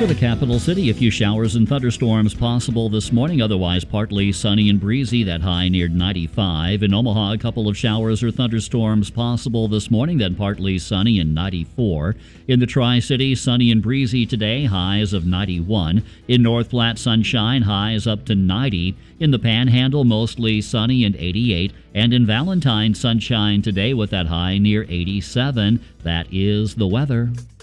For the capital city, a few showers and thunderstorms possible this morning, otherwise partly sunny and breezy, that high near 95. In Omaha, a couple of showers or thunderstorms possible this morning, then partly sunny and 94. In the Tri-City, sunny and breezy today, highs of 91. In North Platte, sunshine, highs up to 90. In the Panhandle, mostly sunny and 88. And in Valentine, sunshine today with that high near 87. That is the weather.